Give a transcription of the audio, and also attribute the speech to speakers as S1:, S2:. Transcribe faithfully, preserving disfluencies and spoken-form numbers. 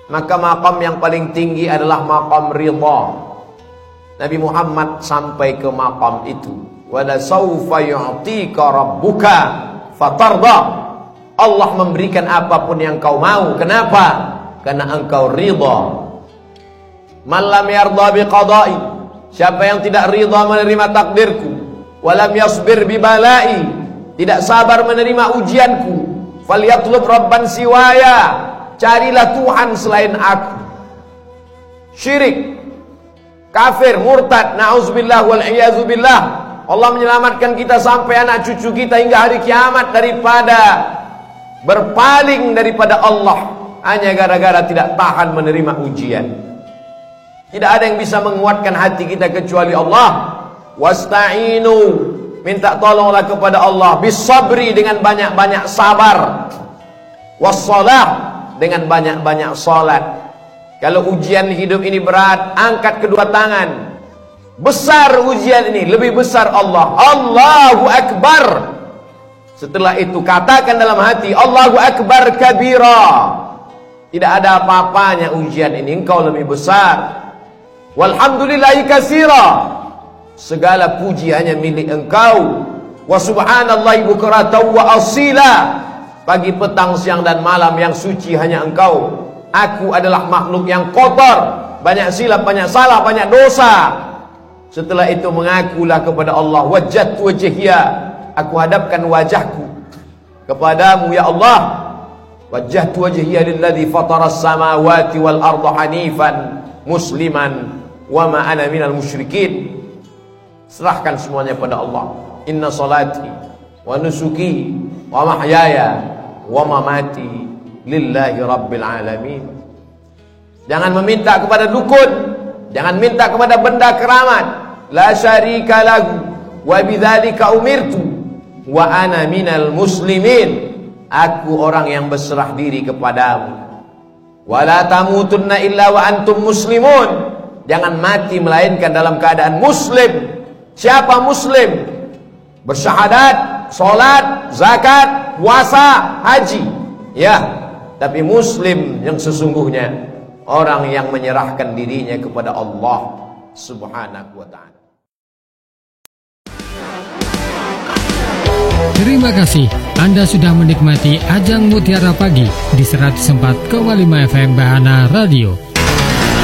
S1: Maka maqam yang paling tinggi adalah maqam ridha. Nabi Muhammad sampai ke maqam itu. Wala saufa yu'tika rabbuka fatarda. Allah memberikan apapun yang kau mau. Kenapa? Karena engkau ridha. Man lam yarda biqada'i, siapa yang tidak ridha menerima takdirku, walam yasbir bibalai, tidak sabar menerima ujianku, falyatlub rabban siwaya, carilah Tuhan selain aku. Syirik, kafir, murtad, na'udzubillah wal iyazubillah. Allah menyelamatkan kita sampai anak cucu kita hingga hari kiamat daripada berpaling daripada Allah hanya gara-gara tidak tahan menerima ujian. Tidak ada yang bisa menguatkan hati kita kecuali Allah. Wasta'inu, minta tolonglah kepada Allah, bisabri, dengan banyak-banyak sabar, wassalah, dengan banyak-banyak salat. Kalau ujian hidup ini berat, angkat kedua tangan. Besar ujian ini, lebih besar Allah. Allahu Akbar. Setelah itu katakan dalam hati, Allahu Akbar kabira. Tidak ada apa-apanya ujian ini, engkau lebih besar. Walhamdulillahi katsira, segala puji hanya milik engkau. Wa subhanallahi bukratan wa asila, pagi petang siang dan malam yang suci hanya engkau. Aku adalah makhluk yang kotor, banyak silap, banyak salah, banyak dosa. Setelah itu mengakulah kepada Allah, wajjahtu wajhiya, aku hadapkan wajahku kepadamu ya Allah. Wajjahtu wajhiya lilladzi fataras samawati wal arda hanifan musliman wa ma ana minal musyrikin. Serahkan semuanya pada Allah. Inna salati wa nusuki wa mahyaya wa mamati lillahi rabbil alamin. Jangan meminta kepada dukun, jangan minta kepada benda keramat. La syarika lahu wa bidzalika umirtu wa ana minal muslimin. Aku orang yang berserah diri kepadamu. Wala tamutunna illa wa antum muslimun. Jangan mati melainkan dalam keadaan muslim. Siapa muslim? Bersyahadat, salat, zakat, puasa, haji. Ya, tapi muslim yang sesungguhnya orang yang menyerahkan dirinya kepada Allah Subhanahu wa ta'ala.
S2: Terima kasih Anda sudah menikmati Ajang Mutiara Pagi di seratus empat koma lima F M Bahana Radio.